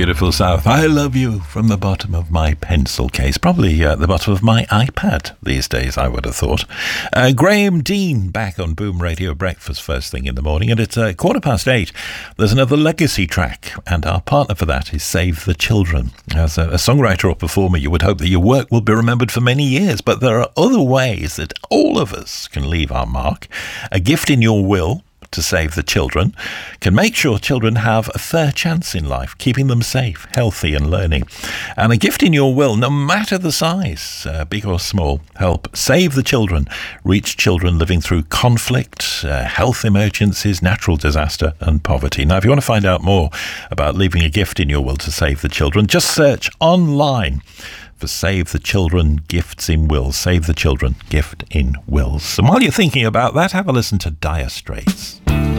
beautiful South. I love you from the bottom of my pencil case. Probably the bottom of my iPad these days, I would have thought. Graham Dean back on Boom Radio Breakfast first thing in the morning, and it's 8:15. There's another legacy track, and our partner for that is Save the Children. As a songwriter or performer, you would hope that your work will be remembered for many years, but there are other ways that all of us can leave our mark. A gift in your will to save the children can make sure children have a fair chance in life, keeping them safe, healthy and learning. And a gift in your will, no matter the size, big or small, help save the children, reach children living through conflict, health emergencies, natural disaster and poverty. Now, if you want to find out more about leaving a gift in your will to save the children, just search online for Save the Children Gifts in Wills. Save the Children Gift in Wills. And while you're thinking about that, have a listen to Dire Straits.